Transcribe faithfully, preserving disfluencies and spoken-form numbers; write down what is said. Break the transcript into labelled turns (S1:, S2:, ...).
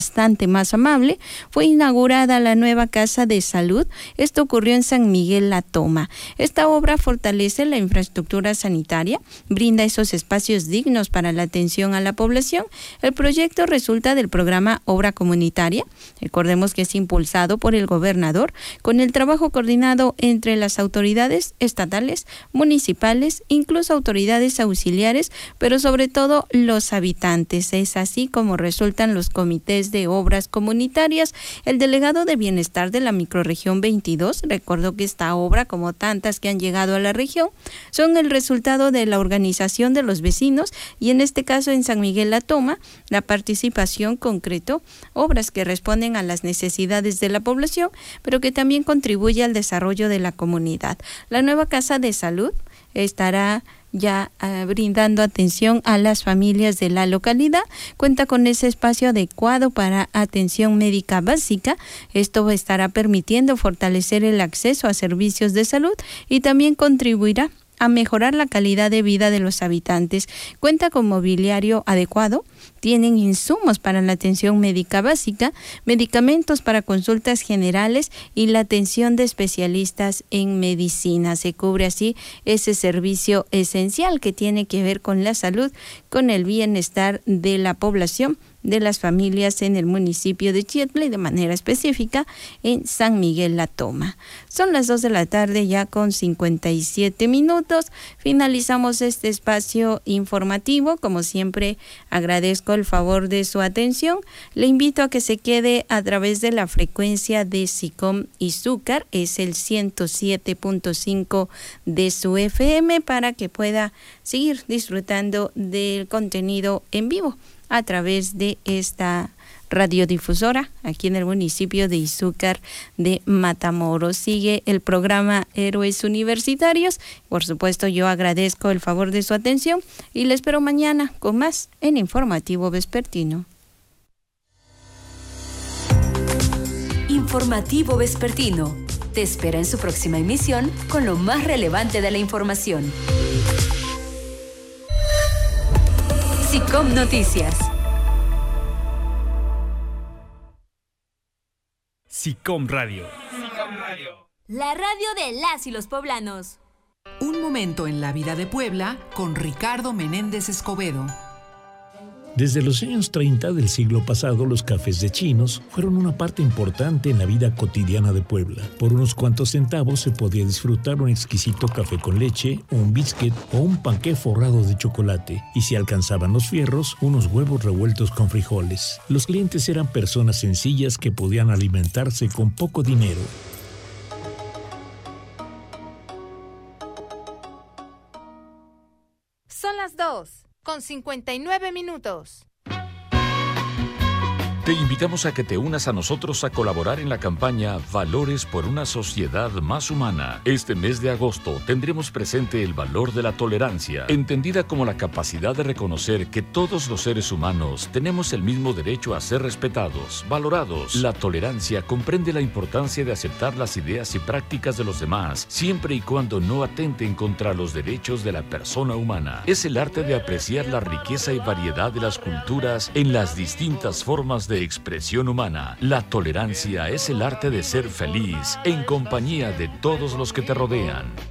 S1: bastante más amable, fue inaugurada la nueva Casa de Salud. Esto ocurrió en San Miguel La Toma. Esta obra fortalece la infraestructura sanitaria, brinda esos espacios dignos para la atención a la población. El proyecto resulta del programa Obra Comunitaria. Recordemos que es impulsado por el gobernador con el trabajo coordinado entre las autoridades estatales, municipales, incluso autoridades auxiliares, pero sobre todo los habitantes. Es así como resultan los comités de obras comunitarias. El delegado de Bienestar de la microrregión veintidós recordó que esta obra, como tantas que han llegado a la región, son el resultado de la organización de los vecinos y en este caso en San Miguel La Toma, la participación concretó obras que responden a las necesidades de la población, pero que también contribuye al desarrollo de la comunidad. La nueva Casa de Salud estará ya uh, brindando atención a las familias de la localidad. Cuenta con ese espacio adecuado para atención médica básica. Esto estará permitiendo fortalecer el acceso a servicios de salud y también contribuirá a mejorar la calidad de vida de los habitantes. Cuenta con mobiliario adecuado, tienen insumos para la atención médica básica, medicamentos para consultas generales y la atención de especialistas en medicina. Se cubre así ese servicio esencial que tiene que ver con la salud, con el bienestar de la población, de las familias en el municipio de Chietla y de manera específica en San Miguel La Toma. Son las dos de la tarde ya con cincuenta y siete minutos. Finalizamos este espacio informativo. Como siempre, agradezco el favor de su atención. Le invito a que se quede a través de la frecuencia de SICOM Izúcar, es el ciento siete punto cinco de su F M, para que pueda seguir disfrutando del contenido en vivo a través de esta radiodifusora aquí en el municipio de Izúcar de Matamoros. Sigue el programa Héroes Universitarios. Por supuesto, yo agradezco el favor de su atención y le espero mañana con más en Informativo Vespertino.
S2: Informativo Vespertino te espera en su próxima emisión con lo más relevante de la información. SICOM Noticias.
S3: SICOM Radio.
S4: SICOM Radio.
S5: La radio de las y los poblanos.
S6: Un momento en la vida de Puebla con Ricardo Menéndez Escobedo.
S7: Desde los años treinta del siglo pasado, los cafés de chinos fueron una parte importante en la vida cotidiana de Puebla. Por unos cuantos centavos se podía disfrutar un exquisito café con leche, un biscuit o un panqué forrado de chocolate. Y si alcanzaban los fierros, unos huevos revueltos con frijoles. Los clientes eran personas sencillas que podían alimentarse con poco dinero.
S8: Son las dos. Con cincuenta y nueve minutos.
S9: Te invitamos a que te unas a nosotros a colaborar en la campaña Valores por una sociedad más humana. Este mes de agosto tendremos presente el valor de la tolerancia, entendida como la capacidad de reconocer que todos los seres humanos tenemos el mismo derecho a ser respetados, valorados. La tolerancia comprende la importancia de aceptar las ideas y prácticas de los demás, siempre y cuando no atenten contra los derechos de la persona humana. Es el arte de apreciar la riqueza y variedad de las culturas en las distintas formas de de expresión humana. La tolerancia es el arte de ser feliz en compañía de todos los que te rodean.